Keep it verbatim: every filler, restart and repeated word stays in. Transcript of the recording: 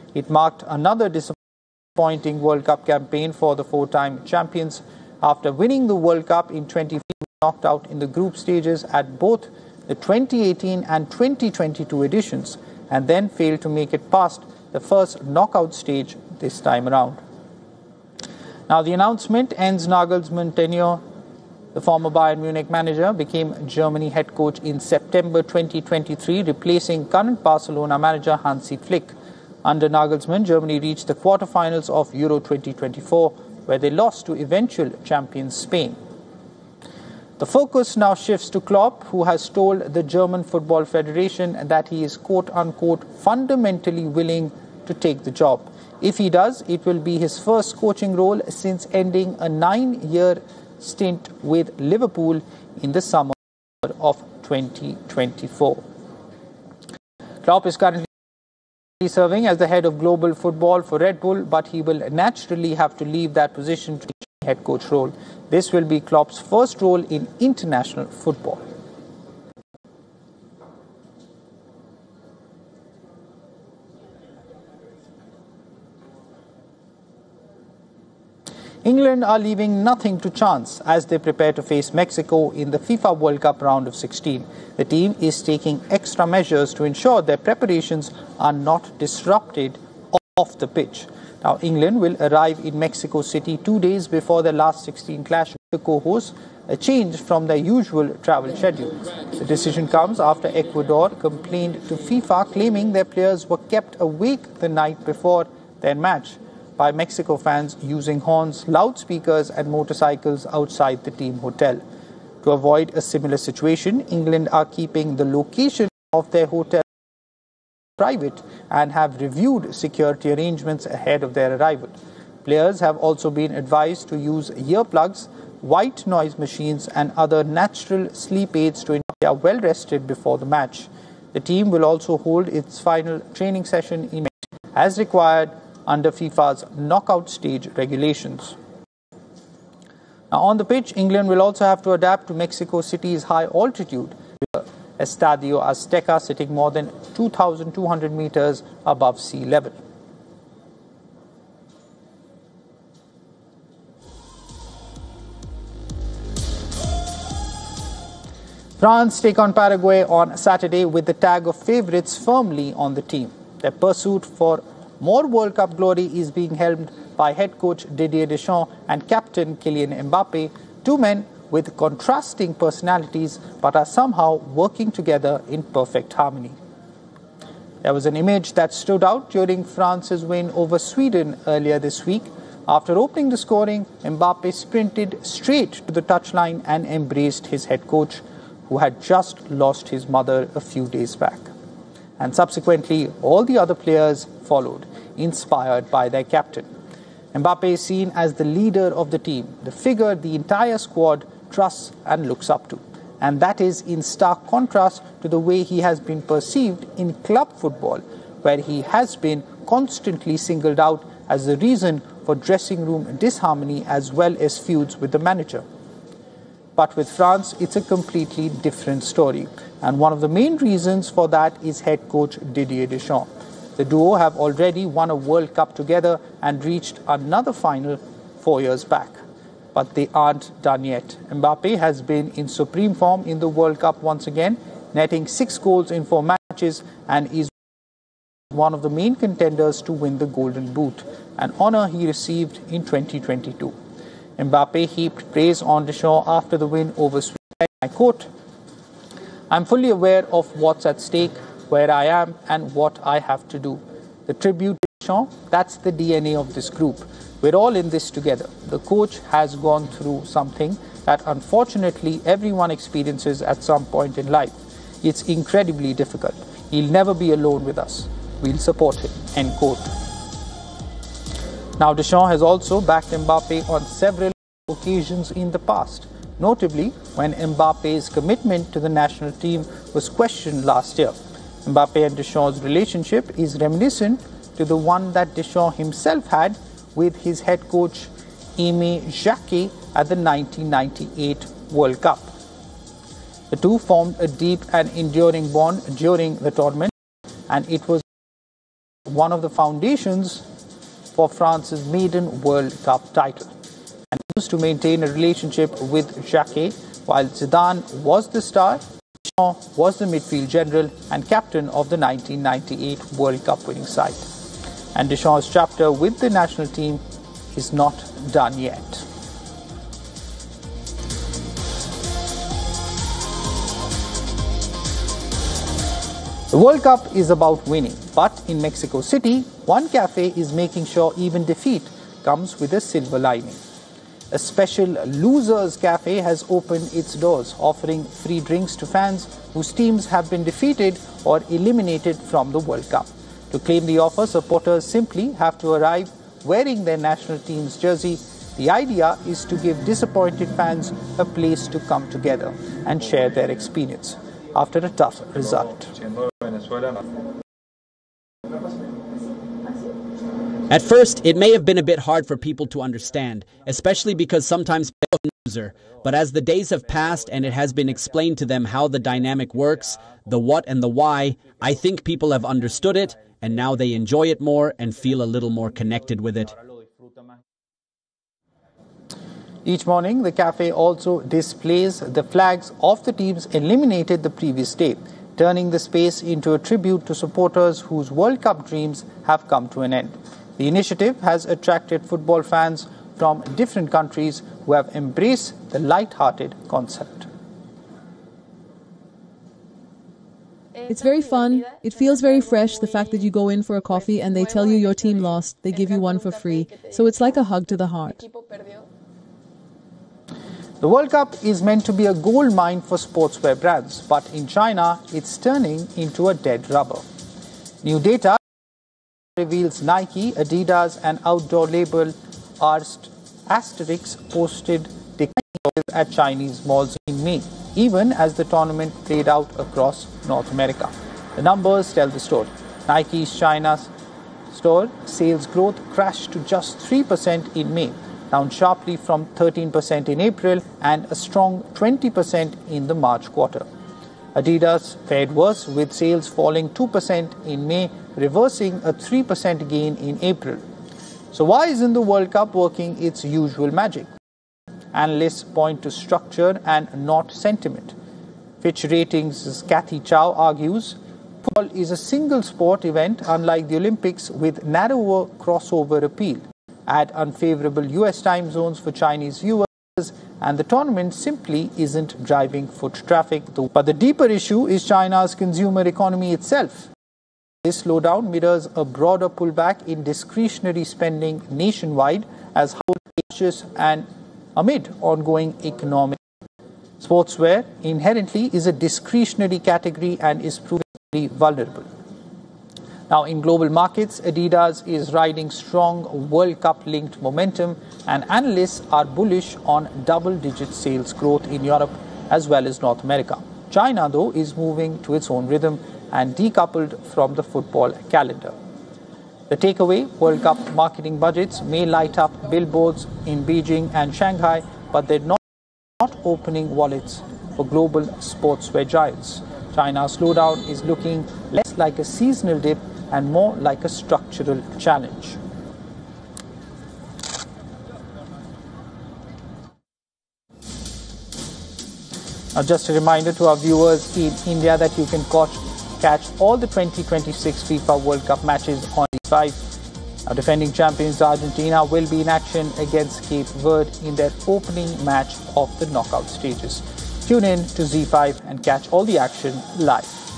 It marked another disappointing World Cup campaign for the four-time champions. After winning the World Cup in twenty fifteen, knocked out in the group stages at both the twenty eighteen and twenty twenty-two editions, and then failed to make it past the first knockout stage this time around. Now, the announcement ends Nagelsmann's tenure. The former Bayern Munich manager became Germany head coach in September twenty twenty-three, replacing current Barcelona manager Hansi Flick. Under Nagelsmann, Germany reached the quarterfinals of Euro twenty twenty-four, where they lost to eventual champions Spain. The focus now shifts to Klopp, who has told the German Football Federation that he is quote-unquote fundamentally willing to take the job. If he does, it will be his first coaching role since ending a nine-year stint with Liverpool in the summer of twenty twenty-four. Klopp is currently serving as the head of global football for Red Bull, but he will naturally have to leave that position to take the head coach role. This will be Klopp's first role in international football. England are leaving nothing to chance as they prepare to face Mexico in the FIFA World Cup round of sixteen. The team is taking extra measures to ensure their preparations are not disrupted off the pitch. Now, England will arrive in Mexico City two days before their last sixteen clash with the co-hosts, a change from their usual travel schedule. The decision comes after Ecuador complained to FIFA, claiming their players were kept awake the night before their match by Mexico fans using horns, loudspeakers and motorcycles outside the team hotel. To avoid a similar situation, England are keeping the location of their hotel private and have reviewed security arrangements ahead of their arrival. Players have also been advised to use earplugs, white noise machines and other natural sleep aids to ensure they are well rested before the match. The team will also hold its final training session in May as required under FIFA's knockout stage regulations. Now, on the pitch, England will also have to adapt to Mexico City's high altitude, with Estadio Azteca sitting more than two thousand two hundred meters above sea level. France take on Paraguay on Saturday with the tag of favourites firmly on the team. Their pursuit for more World Cup glory is being helmed by head coach Didier Deschamps and captain Kylian Mbappe, two men with contrasting personalities but are somehow working together in perfect harmony. There was an image that stood out during France's win over Sweden earlier this week. After opening the scoring, Mbappe sprinted straight to the touchline and embraced his head coach, who had just lost his mother a few days back. And subsequently, all the other players followed, inspired by their captain. Mbappe is seen as the leader of the team, the figure the entire squad trusts and looks up to. And that is in stark contrast to the way he has been perceived in club football, where he has been constantly singled out as the reason for dressing room disharmony as well as feuds with the manager. But with France, it's a completely different story. And one of the main reasons for that is head coach Didier Deschamps. The duo have already won a World Cup together and reached another final four years back. But they aren't done yet. Mbappe has been in supreme form in the World Cup once again, netting six goals in four matches and is one of the main contenders to win the Golden Boot, an honour he received in twenty twenty-two. Mbappe heaped praise on Deschamps after the win over Sweden. I quote, "I'm fully aware of what's at stake, where I am and what I have to do. The tribute to Deschamps, that's the D N A of this group. We're all in this together. The coach has gone through something that unfortunately everyone experiences at some point in life. It's incredibly difficult. He'll never be alone with us. We'll support him." End quote. Now, Deschamps has also backed Mbappe on several occasions in the past, notably when Mbappe's commitment to the national team was questioned last year. Mbappe and Deschamps' relationship is reminiscent to the one that Deschamps himself had with his head coach Aimé Jacquet at the nineteen ninety-eight World Cup. The two formed a deep and enduring bond during the tournament, and it was one of the foundations for France's maiden World Cup title, and used to maintain a relationship with Jacquet. While Zidane was the star, Deschamps was the midfield general and captain of the nineteen ninety-eight World Cup winning side. And Deschamps' chapter with the national team is not done yet. The World Cup is about winning, but in Mexico City, one cafe is making sure even defeat comes with a silver lining. A special Losers Cafe has opened its doors, offering free drinks to fans whose teams have been defeated or eliminated from the World Cup. To claim the offer, supporters simply have to arrive wearing their national team's jersey. The idea is to give disappointed fans a place to come together and share their experience after a tough result. At first, it may have been a bit hard for people to understand, especially because sometimes people are loser. But as the days have passed and it has been explained to them how the dynamic works, the what and the why, I think people have understood it, and now they enjoy it more and feel a little more connected with it. Each morning, the cafe also displays the flags of the teams eliminated the previous day, turning the space into a tribute to supporters whose World Cup dreams have come to an end. The initiative has attracted football fans from different countries who have embraced the light-hearted concept. It's very fun. It feels very fresh, the fact that you go in for a coffee and they tell you your team lost. They give you one for free. So it's like a hug to the heart. The World Cup is meant to be a gold mine for sportswear brands, but in China, it's turning into a dead rubber. New data reveals Nike, Adidas and outdoor label Asterix posted declines at Chinese malls in May, even as the tournament played out across North America. The numbers tell the story. Nike's China store sales growth crashed to just three percent in May, down sharply from thirteen percent in April and a strong twenty percent in the March quarter. Adidas fared worse, with sales falling two percent in May, reversing a three percent gain in April. So why isn't the World Cup working its usual magic? Analysts point to structure and not sentiment. Fitch Ratings' Kathy Chow argues football is a single sport event unlike the Olympics with narrower crossover appeal. Add unfavorable U S time zones for Chinese viewers, and the tournament simply isn't driving foot traffic. But the deeper issue is China's consumer economy itself. This slowdown mirrors a broader pullback in discretionary spending nationwide as households anxious and amid ongoing economic. Sportswear inherently is a discretionary category and is proving vulnerable. Now, in global markets, Adidas is riding strong World Cup-linked momentum, and analysts are bullish on double-digit sales growth in Europe as well as North America. China, though, is moving to its own rhythm and decoupled from the football calendar. The takeaway: World Cup marketing budgets may light up billboards in Beijing and Shanghai, but they're not, not opening wallets for global sportswear giants. China's slowdown is looking less like a seasonal dip and more like a structural challenge. Now, just a reminder to our viewers in India that you can catch, catch all the twenty twenty-six FIFA World Cup matches on Z five. Now, defending champions Argentina will be in action against Cape Verde in their opening match of the knockout stages. Tune in to Z five and catch all the action live.